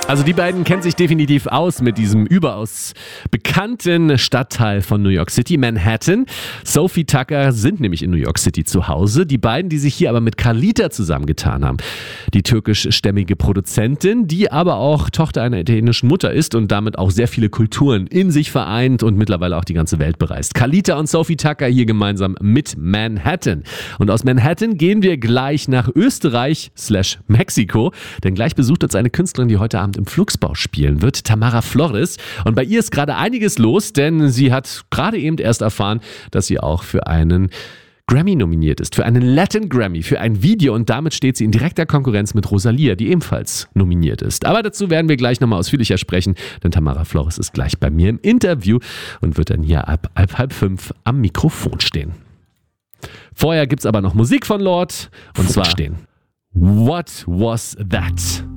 Also die beiden kennen sich definitiv aus mit diesem überaus bekannten Stadtteil von New York City, Manhattan. Sophie Tucker sind nämlich in New York City zu Hause. Die beiden, die sich hier aber mit Carlita zusammengetan haben. Die türkischstämmige Produzentin, die aber auch Tochter einer italienischen Mutter ist und damit auch sehr viele Kulturen in sich vereint und mittlerweile auch die ganze Welt bereist. Carlita und Sophie Tucker hier gemeinsam mit Manhattan. Und aus Manhattan gehen wir gleich nach Österreich/Mexiko, denn gleich besucht uns eine Künstlerin, die heute Abend im Flugsbau spielen wird, Tamara Flores. Und bei ihr ist gerade einiges los, denn sie hat gerade eben erst erfahren, dass sie auch für einen Grammy nominiert ist, für einen Latin Grammy, für ein Video, und damit steht sie in direkter Konkurrenz mit Rosalia, die ebenfalls nominiert ist. Aber dazu werden wir gleich nochmal ausführlicher sprechen, denn Tamara Flores ist gleich bei mir im Interview und wird dann hier ab 4:30 am Mikrofon stehen. Vorher gibt's aber noch Musik von Lord und zwar stehen. What Was That?